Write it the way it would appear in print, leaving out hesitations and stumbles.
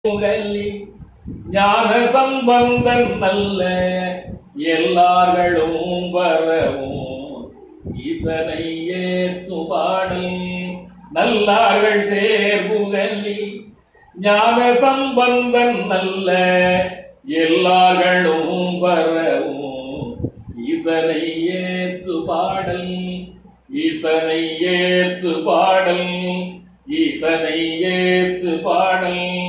முகலி ஞான சம்பந்தன் நல்ல எல்லார்களும் வரவும் ஈசனை ஏத்து பாடல் நல்லார்கள் சேர்முகலி ஞான சம்பந்தன் நல்ல எல்லார்களும் வரவும் ஈசனை ஏத்து பாடல் ஈசனை ஏத்து பாடல் ஈசனை ஏத்து பாடல்